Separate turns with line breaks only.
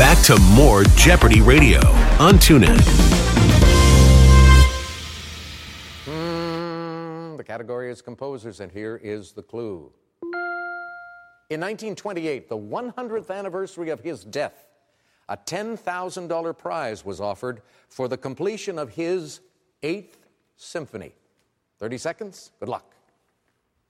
Back to more Jeopardy Radio on TuneIn.
The category is composers, and here is the clue. In 1928, the 100th anniversary of his death, a $10,000 prize was offered for the completion of his 8th symphony. 30 seconds. Good luck.